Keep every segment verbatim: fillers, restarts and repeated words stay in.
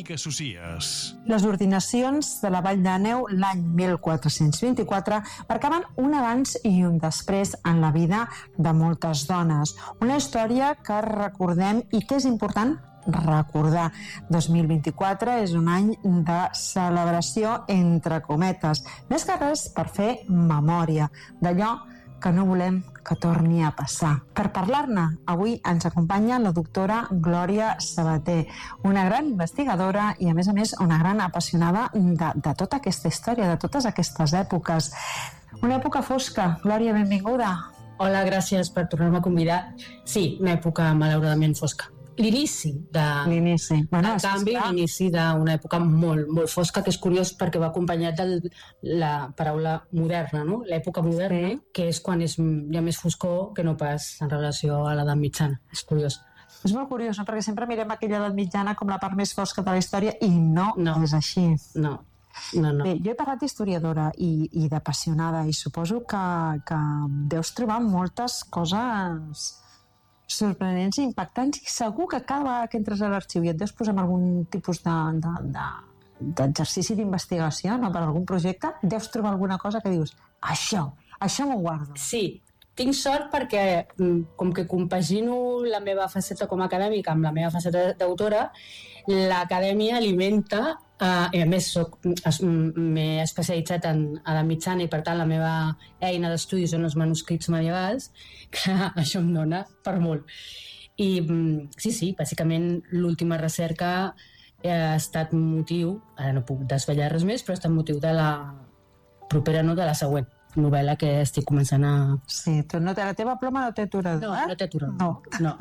Clínica Socies. Les ordinacions de la Vall d'Àneu l'any mil quatre-cents vint-i-quatre marcaven un abans i un després en la vida de moltes dones. Una història que recordem i que és important recordar. dos mil vint-i-quatre és un any de celebració entre cometes, més que res per fer memòria d'allò que no volem que torni a passar. Per parlar-ne, avui ens acompanya la doctora Glòria Sabater, una gran investigadora i, a més a més, una gran apassionada de, de tota aquesta història, de totes aquestes èpoques. Una època fosca. Glòria, benvinguda. Hola, gràcies per tornar-me a convidar. Sí, una època malauradament fosca. L'inici de... L'inici. Bueno, en canvi, l'inici d'una època molt, molt fosca, que és curiós perquè va acompanyat de la paraula moderna, no? L'època moderna, sí. Que és quan és, hi ha més foscor que no pas en relació a l'edat mitjana. És curiós. És molt curiós, no? Perquè sempre mirem aquella edat mitjana com la part més fosca de la història i no, no. és així. No. No, no. Bé, jo he parlat d'historiadora i, i d'apassionada i suposo que, que deus trobar moltes coses sorprenents i impactants, i segur que cada vegada que entres a l'arxiu i et deus posar en algun tipus de, de, de, d'exercici d'investigació, no, per algun projecte, deus trobar alguna cosa que dius, això, això m'ho guardo. Sí, tinc sort perquè com que compagino la meva faceta com a acadèmica amb la meva faceta d'autora, l'acadèmia alimenta, uh, i a més soc, es, m'he especialitzat en edat mitjana i per tant la meva eina d'estudi són els manuscrits medievals, que això em dona per molt. I sí, sí, bàsicament l'última recerca ha estat motiu, ara no puc desvetllar res més, però ha estat motiu de la propera, no, de la següent novel·la que estic començant a... Sí, tu no té la teva ploma, no té aturador, no, eh? No té aturador. No. No.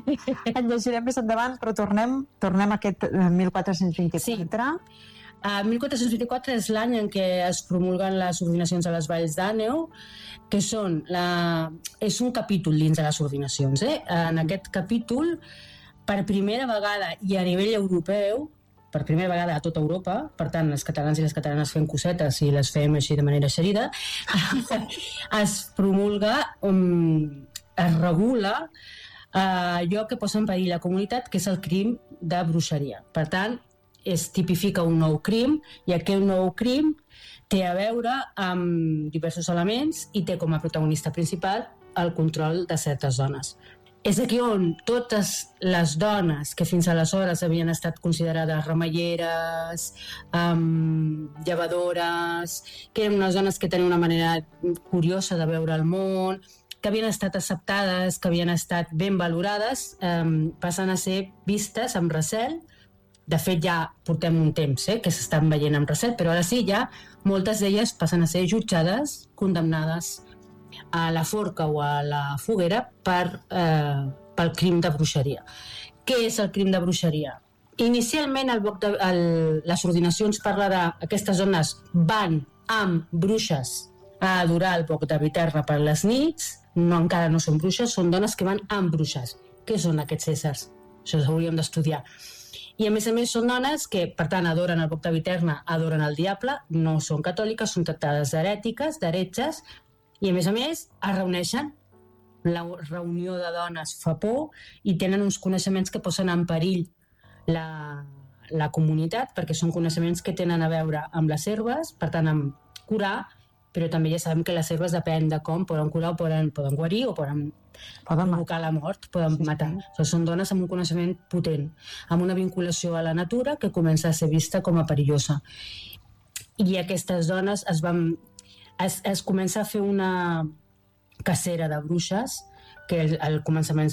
En llegirem més endavant, però tornem, tornem a aquest mil quatre-cents vint-i-quatre. Sí. Uh, mil quatre-cents vint-i-quatre és l'any en què es promulguen les ordinacions a les Valls d'Àneu, que són la... és un capítol dins de les ordinacions. Eh? En aquest capítol, per primera vegada i a nivell europeu, per primera vegada a tota Europa, per tant, els catalans i les catalanes fem cosetes i les fem així de manera eixerida, es promulga, um, es regula uh, allò que posa en perill la comunitat, que és el crim de bruixeria. Per tant, es tipifica un nou crim, i aquest nou crim té a veure amb diversos elements i té com a protagonista principal el control de certes dones. És aquí on totes les dones que fins aleshores havien estat considerades remeieres, um, llevadores, que eren unes dones que tenien una manera curiosa de veure el món, que havien estat acceptades, que havien estat ben valorades, um, passen a ser vistes amb recel. De fet, ja portem un temps eh, que s'estan veient amb recel, però ara sí, ja moltes d'elles passen a ser jutjades, condemnades a la forca o a la foguera per, eh, pel crim de bruixeria. Què és el crim de bruixeria? Inicialment el boc de, el, les ordinacions parla d'aquestes dones van amb bruixes a adorar el boc de Viterra per les nits, no, encara no són bruixes, són dones que van amb bruixes. Què són aquests éssers? Això hauríem d'estudiar. I a més a més són dones que, per tant, adoren el boc de Viterra, adoren el diable, no són catòliques, són tractades d'herètiques, d'heretges, i a més a més es reuneixen. La reunió de dones fa por i tenen uns coneixements que posen en perill la, la comunitat, perquè són coneixements que tenen a veure amb les herbes, per tant amb curar, però també ja sabem que les herbes depèn de com poden curar o poden, poden guarir o poden, poden provocar la mort, poden sí, matar. Sí. O sigui, són dones amb un coneixement potent, amb una vinculació a la natura que comença a ser vista com a perillosa. I aquestes dones es van... Es, es comença a fer una cacera de bruixes que al començament